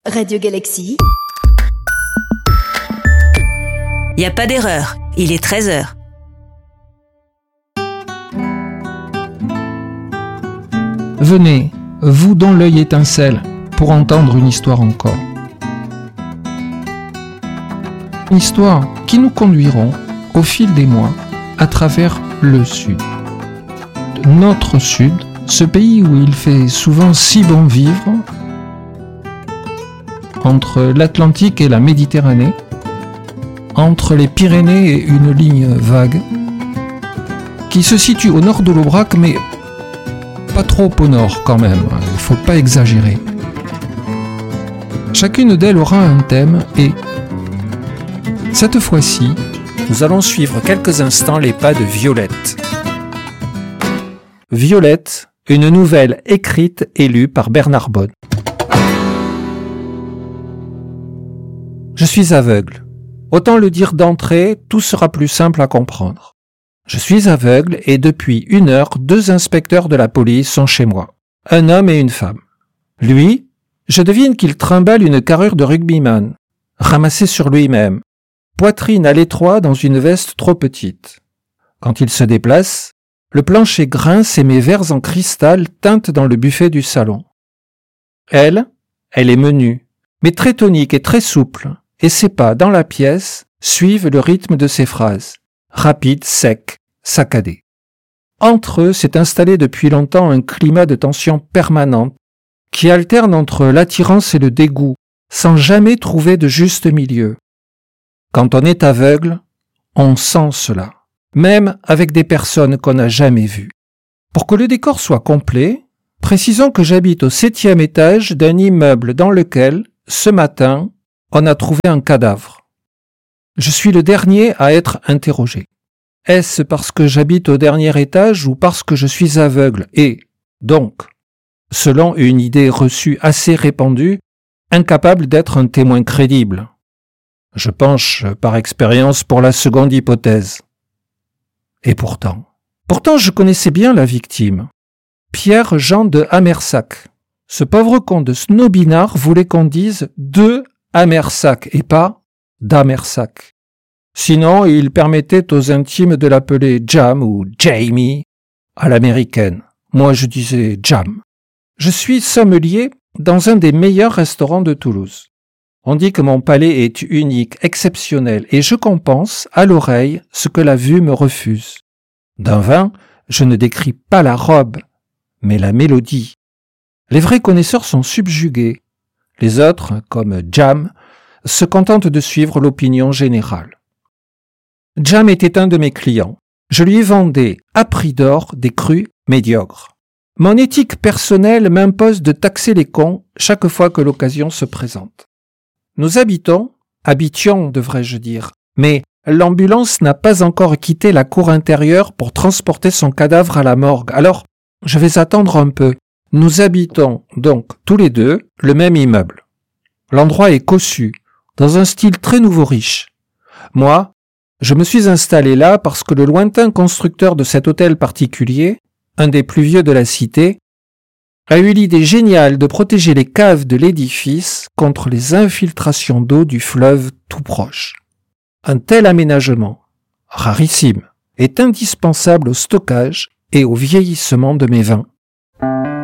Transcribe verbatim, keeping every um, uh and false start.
Radio Galaxy. Y a pas d'erreur, il est treize heures. Venez, vous dont l'œil étincelle, pour entendre une histoire encore. Une histoire qui nous conduiront, au fil des mois, à travers le Sud. Notre Sud, ce pays où il fait souvent si bon vivre, entre l'Atlantique et la Méditerranée, entre les Pyrénées et une ligne vague, qui se situe au nord de l'Aubrac, mais pas trop au nord quand même, il ne faut pas exagérer. Chacune d'elles aura un thème et, cette fois-ci, nous allons suivre quelques instants les pas de Violette. Violette, une nouvelle écrite et lue par Bernard Bonne. Je suis aveugle. Autant le dire d'entrée, tout sera plus simple à comprendre. Je suis aveugle et depuis une heure, deux inspecteurs de la police sont chez moi. Un homme et une femme. Lui, je devine qu'il trimballe une carrure de rugbyman, ramassée sur lui-même, poitrine à l'étroit dans une veste trop petite. Quand il se déplace, le plancher grince et mes verres en cristal teintent dans le buffet du salon. Elle, elle est menue, mais très tonique et très souple, et ses pas dans la pièce suivent le rythme de ses phrases, rapides, secs, saccadés. Entre eux s'est installé depuis longtemps un climat de tension permanente qui alterne entre l'attirance et le dégoût, sans jamais trouver de juste milieu. Quand on est aveugle, on sent cela, même avec des personnes qu'on n'a jamais vues. Pour que le décor soit complet, précisons que j'habite au septième étage d'un immeuble dans lequel, ce matin, on a trouvé un cadavre. Je suis le dernier à être interrogé. Est-ce parce que j'habite au dernier étage ou parce que je suis aveugle et, donc, selon une idée reçue assez répandue, incapable d'être un témoin crédible? Je penche par expérience pour la seconde hypothèse. Et pourtant, pourtant je connaissais bien la victime. Pierre-Jean de Hamersac. Ce pauvre con de snobinard voulait qu'on dise de Hamersac et pas d'Hamersac. Sinon, il permettait aux intimes de l'appeler Jam ou Jamie à l'américaine. Moi, je disais Jam. Je suis sommelier dans un des meilleurs restaurants de Toulouse. On dit que mon palais est unique, exceptionnel, et je compense à l'oreille ce que la vue me refuse. D'un vin, je ne décris pas la robe, mais la mélodie. Les vrais connaisseurs sont subjugués. Les autres, comme Jam, se contentent de suivre l'opinion générale. Jam était un de mes clients. Je lui vendais à prix d'or des crus médiocres. Mon éthique personnelle m'impose de taxer les cons chaque fois que l'occasion se présente. Nous habitons, habitions devrais-je dire, mais l'ambulance n'a pas encore quitté la cour intérieure pour transporter son cadavre à la morgue, alors je vais attendre un peu. Nous habitons donc tous les deux le même immeuble. L'endroit est cossu, dans un style très nouveau riche. Moi, je me suis installé là parce que le lointain constructeur de cet hôtel particulier, un des plus vieux de la cité, a eu l'idée géniale de protéger les caves de l'édifice contre les infiltrations d'eau du fleuve tout proche. Un tel aménagement, rarissime, est indispensable au stockage et au vieillissement de mes vins.